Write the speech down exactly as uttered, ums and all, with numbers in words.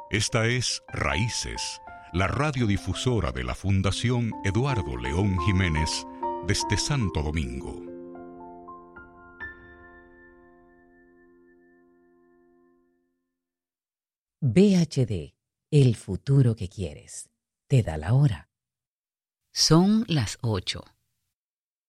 Esta es Raíces, la radiodifusora de la Fundación Eduardo León Jiménez desde Santo Domingo. V H D, el futuro que quieres. Te da la hora. Son las ocho.